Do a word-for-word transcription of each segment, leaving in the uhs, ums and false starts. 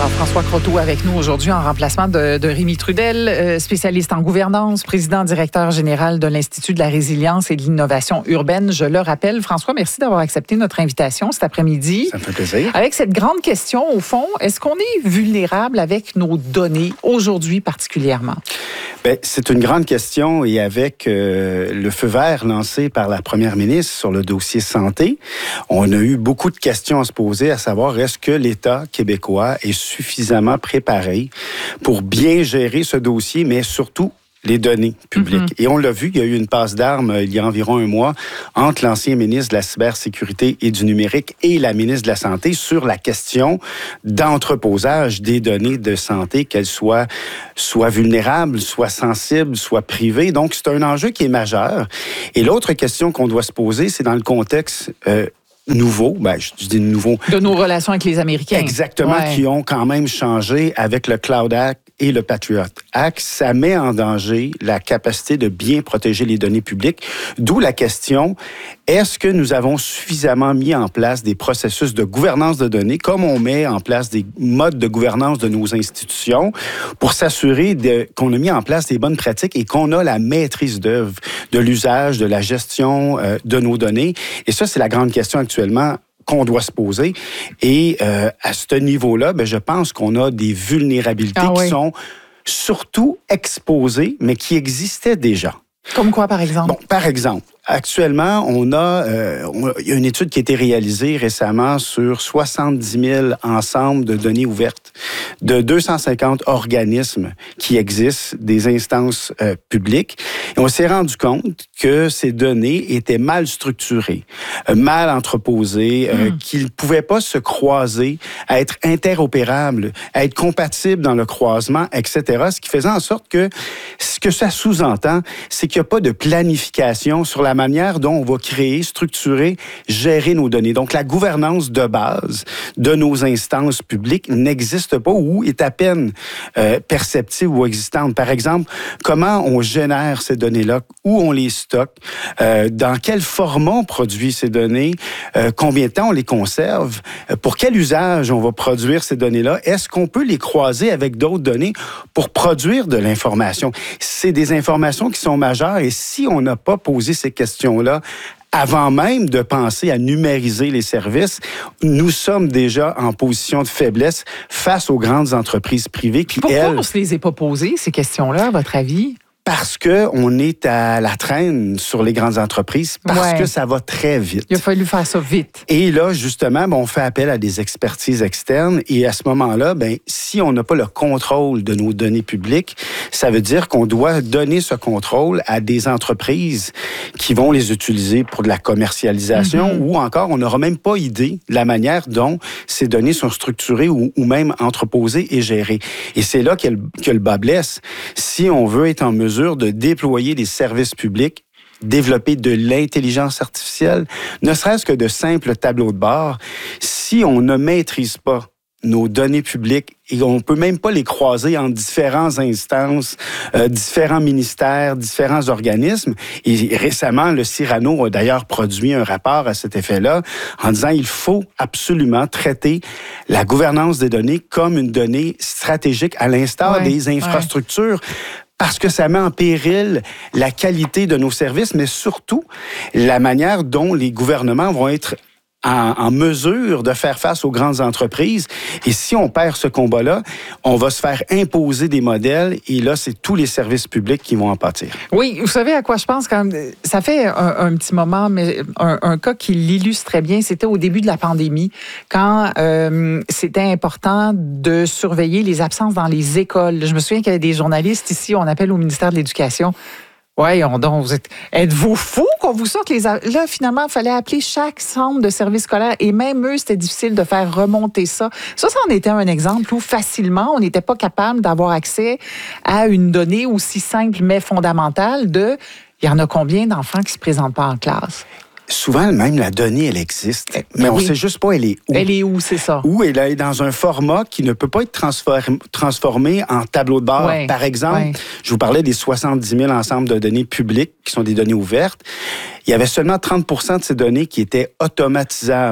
Jean-François Croteau avec nous aujourd'hui en remplacement de, de Rémi Trudel, spécialiste en gouvernance, président directeur général de l'Institut de la résilience et de l'innovation urbaine. Je le rappelle, François, merci d'avoir accepté notre invitation cet après-midi. Ça me fait plaisir. Avec cette grande question, au fond, est-ce qu'on est vulnérable avec nos données aujourd'hui particulièrement? Bien, c'est une grande question et avec euh, le feu vert lancé par la première ministre sur le dossier santé, on a eu beaucoup de questions à se poser, à savoir est-ce que l'État québécois est suffisamment préparé pour bien gérer ce dossier, mais surtout les données publiques. Mm-hmm. Et on l'a vu, il y a eu une passe d'armes il y a environ un mois entre l'ancien ministre de la cybersécurité et du numérique et la ministre de la Santé sur la question d'entreposage des données de santé, qu'elles soient soit vulnérables, soit sensibles, soit privées. Donc, c'est un enjeu qui est majeur. Et l'autre question qu'on doit se poser, c'est dans le contexte euh, nouveau, ben, je dis nouveau. De nos relations avec les Américains. Exactement, ouais. Qui ont quand même changé avec le Cloud Act et le Patriot Act. Ça met en danger la capacité de bien protéger les données publiques. D'où la question, est-ce que nous avons suffisamment mis en place des processus de gouvernance de données, comme on met en place des modes de gouvernance de nos institutions, pour s'assurer de, qu'on a mis en place des bonnes pratiques et qu'on a la maîtrise d'œuvre de l'usage, de la gestion euh, de nos données. Et ça, c'est la grande question actuellement qu'on doit se poser. Et euh, à ce niveau-là, ben, je pense qu'on a des vulnérabilités ah, qui oui. sont surtout exposées, mais qui existaient déjà. Comme quoi, par exemple? Bon, par exemple, actuellement, on a, euh, on, il y a une étude qui a été réalisée récemment sur soixante-dix mille ensembles de données ouvertes de deux cent cinquante organismes qui existent, des instances euh, publiques. Et on s'est rendu compte que ces données étaient mal structurées, euh, mal entreposées, euh, mmh. qu'ils ne pouvaient pas se croiser, à être interopérables, à être compatibles dans le croisement, et cetera. Ce qui faisait en sorte que ce que ça sous-entend, c'est qu'il n'y a pas de planification sur la manière dont on va créer, structurer, gérer nos données. Donc, la gouvernance de base de nos instances publiques n'existe pas ou est à peine euh, perceptible ou existante. Par exemple, comment on génère ces données-là, où on les stocke, euh, dans quel format on produit ces données, euh, combien de temps on les conserve, euh, pour quel usage on va produire ces données-là, est-ce qu'on peut les croiser avec d'autres données pour produire de l'information? C'est des informations qui sont majeures et si on n'a pas posé ces questions-là avant même de penser à numériser les services, nous sommes déjà en position de faiblesse face aux grandes entreprises privées qui, Pourquoi elles... Pourquoi on ne se les a pas posées, ces questions-là, à votre avis? Parce qu'on est à la traîne sur les grandes entreprises, parce ouais. que ça va très vite. Il a fallu faire ça vite. Et là, justement, ben, on fait appel à des expertises externes. Et à ce moment-là, ben, si on n'a pas le contrôle de nos données publiques, ça veut dire qu'on doit donner ce contrôle à des entreprises qui vont les utiliser pour de la commercialisation mm-hmm. ou encore, on n'aura même pas idée de la manière dont ces données sont structurées ou, ou même entreposées et gérées. Et c'est là que le, que le bas blesse. Si on veut être en mesure de déployer des services publics, développer de l'intelligence artificielle, ne serait-ce que de simples tableaux de bord, si on ne maîtrise pas nos données publiques et on ne peut même pas les croiser en différentes instances, euh, différents ministères, différents organismes. Et récemment, le Cyrano a d'ailleurs produit un rapport à cet effet-là en disant il faut absolument traiter la gouvernance des données comme une donnée stratégique à l'instar ouais, des infrastructures. Ouais. Parce que ça met en péril la qualité de nos services, mais surtout la manière dont les gouvernements vont être en, en mesure de faire face aux grandes entreprises. Et si on perd ce combat-là, on va se faire imposer des modèles et là, c'est tous les services publics qui vont en pâtir. Oui, vous savez à quoi je pense quand ça fait un, un petit moment, mais un, un cas qui l'illustre très bien, c'était au début de la pandémie, quand euh, c'était important de surveiller les absences dans les écoles. Je me souviens qu'il y avait des journalistes ici, on appelle au ministère de l'Éducation. Oui, on donc, vous êtes, êtes-vous fous qu'on vous sorte les... Là, finalement, il fallait appeler chaque centre de service scolaire et même eux, c'était difficile de faire remonter ça. Ça, ça en était un exemple où facilement, on n'était pas capable d'avoir accès à une donnée aussi simple mais fondamentale de... Il y en a combien d'enfants qui ne se présentent pas en classe? Souvent, même la donnée, elle existe, mais oui. on ne sait juste pas elle est où. Elle est où, c'est ça. Ou elle est dans un format qui ne peut pas être transformé en tableau de bord. Ouais. Par exemple, ouais. je vous parlais des soixante-dix mille ensembles de données publiques qui sont des données ouvertes. Il y avait seulement trente pour cent de ces données qui étaient automatisables,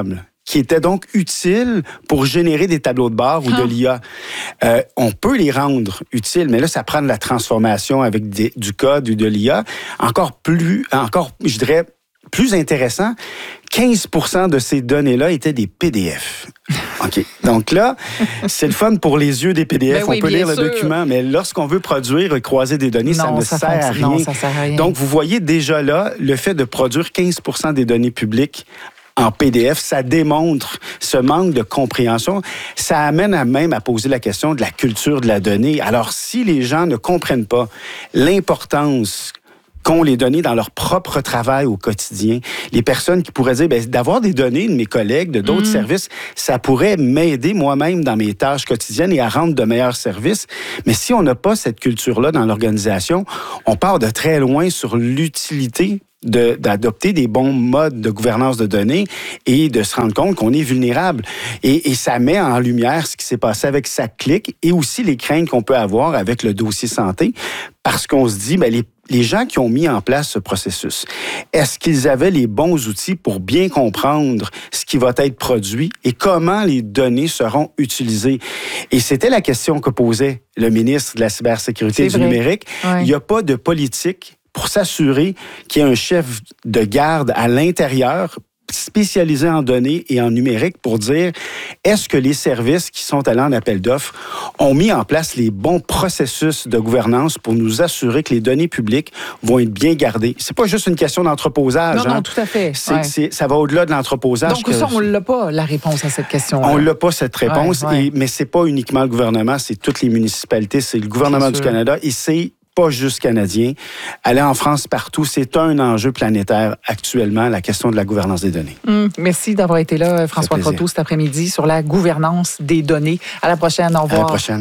qui étaient donc utiles pour générer des tableaux de bord ou ah. de l'I A. Euh, on peut les rendre utiles, mais là, ça prend de la transformation avec des, du code ou de l'I A. Encore plus, encore, je dirais, plus intéressant, quinze pour cent de ces données-là étaient des P D F. OK. Donc là, c'est le fun pour les yeux des P D F. Ben oui, on peut lire sûr. le document, mais lorsqu'on veut produire et croiser des données, non, ça ne ça sert à rien. Non, ça sert à rien. Donc, vous voyez déjà là, le fait de produire quinze pour cent des données publiques en P D F, ça démontre ce manque de compréhension. Ça amène à même à poser la question de la culture de la donnée. Alors, si les gens ne comprennent pas l'importance qu'ont les données dans leur propre travail au quotidien, les personnes qui pourraient dire, bien, d'avoir des données de mes collègues, de d'autres mmh. services, ça pourrait m'aider moi-même dans mes tâches quotidiennes et à rendre de meilleurs services. Mais si on n'a pas cette culture-là dans l'organisation, on part de très loin sur l'utilité De, d'adopter des bons modes de gouvernance de données et de se rendre compte qu'on est vulnérable. Et, et ça met en lumière ce qui s'est passé avec SACCLIC et aussi les craintes qu'on peut avoir avec le dossier santé, parce qu'on se dit, bien, les, les gens qui ont mis en place ce processus, est-ce qu'ils avaient les bons outils pour bien comprendre ce qui va être produit et comment les données seront utilisées? Et c'était la question que posait le ministre de la Cybersécurité et du numérique. Ouais. Il n'y a pas de politique pour s'assurer qu'il y a un chef de garde à l'intérieur spécialisé en données et en numérique pour dire est-ce que les services qui sont allés en appel d'offres ont mis en place les bons processus de gouvernance pour nous assurer que les données publiques vont être bien gardées. C'est pas juste une question d'entreposage. Non, hein. non, tout à fait. C'est, ouais. c'est, ça va au-delà de l'entreposage. Donc, que... ça, on l'a pas, la réponse à cette question. On l'a pas, cette réponse, ouais, ouais. Et, mais c'est pas uniquement le gouvernement, c'est toutes les municipalités, c'est le gouvernement du Canada et c'est pas juste canadien. Aller en France partout, c'est un enjeu planétaire actuellement, la question de la gouvernance des données. Mmh, merci d'avoir été là, François Croteau, cet après-midi sur la gouvernance des données. À la prochaine, au revoir. À la prochaine.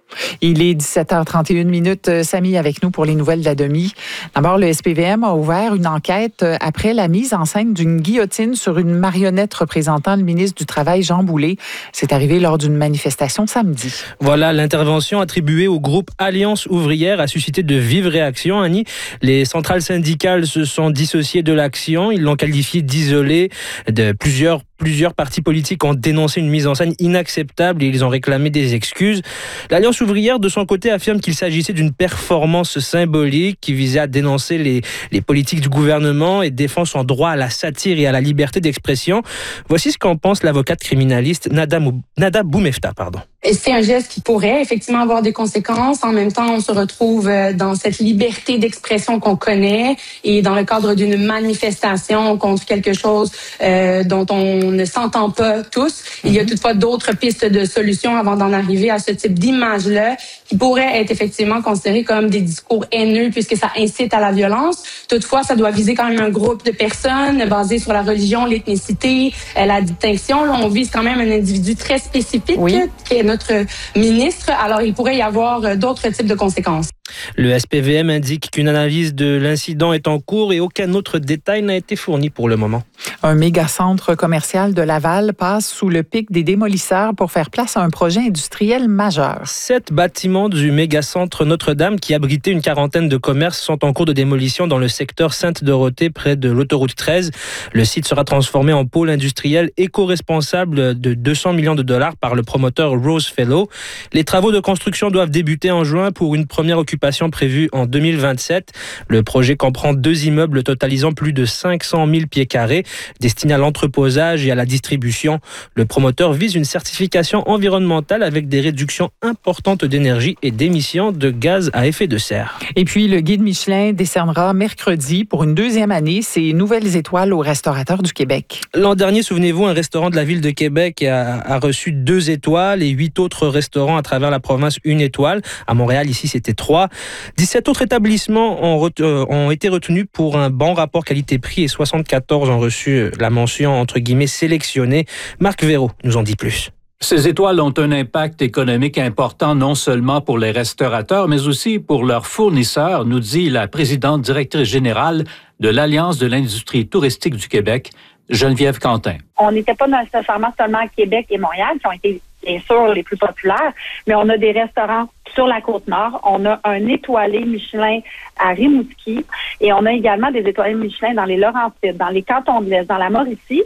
Il est dix-sept heures trente et une minutes. Samy avec nous pour les nouvelles de la demi. D'abord, le S P V M a ouvert une enquête après la mise en scène d'une guillotine sur une marionnette représentant le ministre du Travail, Jean Boulet. C'est arrivé lors d'une manifestation samedi. Voilà, l'intervention attribuée au groupe Alliance ouvrière a suscité de vives réactions, Annie. Les centrales syndicales se sont dissociées de l'action. Ils l'ont qualifiée d'isolée. De plusieurs Plusieurs partis politiques ont dénoncé une mise en scène inacceptable et ils ont réclamé des excuses. L'Alliance ouvrière, de son côté, affirme qu'il s'agissait d'une performance symbolique qui visait à dénoncer les, les politiques du gouvernement et défend son droit à la satire et à la liberté d'expression. Voici ce qu'en pense l'avocate criminaliste Nada, Mou, Nada Boumefta. Pardon. Et c'est un geste qui pourrait effectivement avoir des conséquences. En même temps, on se retrouve dans cette liberté d'expression qu'on connaît et dans le cadre d'une manifestation contre quelque chose euh, dont on ne s'entend pas tous. Il y a toutefois d'autres pistes de solutions avant d'en arriver à ce type d'image-là qui pourraient être effectivement considérées comme des discours haineux puisque ça incite à la violence. Toutefois, ça doit viser quand même un groupe de personnes basé sur la religion, l'ethnicité, la distinction. Là, on vise quand même un individu très spécifique oui. qui est notre ministre. Alors, il pourrait y avoir d'autres types de conséquences. Le S P V M indique qu'une analyse de l'incident est en cours et aucun autre détail n'a été fourni pour le moment. Un méga-centre commercial de Laval passe sous le pic des démolisseurs pour faire place à un projet industriel majeur. Sept bâtiments du méga-centre Notre-Dame qui abritaient une quarantaine de commerces sont en cours de démolition dans le secteur Sainte-Dorothée près de l'autoroute treize. Le site sera transformé en pôle industriel éco-responsable de deux cents millions de dollars par le promoteur Rose Fellow. Les travaux de construction doivent débuter en juin pour une première occupation prévue en deux mille vingt-sept. Le projet comprend deux immeubles totalisant plus de cinq cent mille pieds carrés destinés à l'entreposage et à la distribution. Le promoteur vise une certification environnementale avec des réductions importantes d'énergie et d'émissions de gaz à effet de serre. Et puis, le guide Michelin décernera mercredi pour une deuxième année ses nouvelles étoiles aux restaurateurs du Québec. L'an dernier, souvenez-vous, un restaurant de la ville de Québec a, a reçu deux étoiles et huit autres restaurants à travers la province une étoile. À Montréal, ici, c'était trois. dix-sept autres établissements ont, ret- euh, ont été retenus pour un bon rapport qualité-prix et soixante-quatorze ont reçu la mention entre guillemets sélectionnée. Marc Véraud nous en dit plus. Ces étoiles ont un impact économique important non seulement pour les restaurateurs, mais aussi pour leurs fournisseurs, nous dit la présidente directrice générale de l'Alliance de l'industrie touristique du Québec, Geneviève Quentin. On n'était pas nécessairement seulement à Québec et Montréal qui ont été bien sûr les plus populaires, mais on a des restaurants sur la Côte-Nord. On a un étoilé Michelin à Rimouski et on a également des étoilés Michelin dans les Laurentides, dans les cantons de l'Est, dans la Mauricie. Ce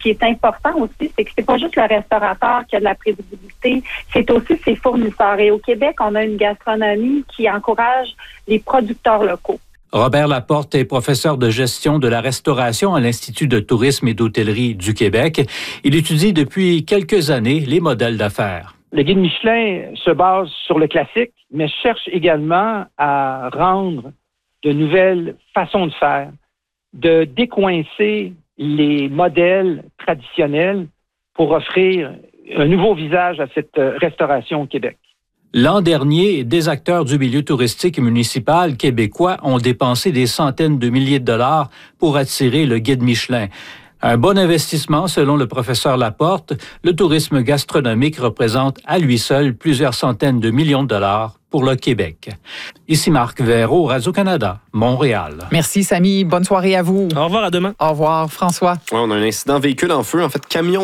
qui est important aussi, c'est que c'est pas juste le restaurateur qui a de la prévisibilité, c'est aussi ses fournisseurs. Et au Québec, on a une gastronomie qui encourage les producteurs locaux. Robert Laporte est professeur de gestion de la restauration à l'Institut de tourisme et d'hôtellerie du Québec. Il étudie depuis quelques années les modèles d'affaires. Le guide Michelin se base sur le classique, mais cherche également à rendre de nouvelles façons de faire, de décoincer les modèles traditionnels pour offrir un nouveau visage à cette restauration au Québec. L'an dernier, des acteurs du milieu touristique municipal québécois ont dépensé des centaines de milliers de dollars pour attirer le guide Michelin. Un bon investissement, selon le professeur Laporte. Le tourisme gastronomique représente à lui seul plusieurs centaines de millions de dollars pour le Québec. Ici Marc Véraud, Radio-Canada, Montréal. Merci, Samy. Bonne soirée à vous. Au revoir, à demain. Au revoir, François. Ouais, on a un incident véhicule en feu, en fait, camion